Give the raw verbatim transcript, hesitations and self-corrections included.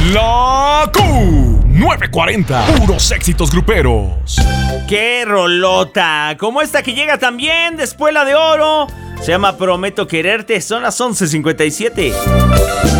La Q nueve cuarenta, puros éxitos gruperos. ¡Qué rolota! Como esta que llega también de Espuela de Oro. Se llama Prometo Quererte. Son las once cincuenta y siete.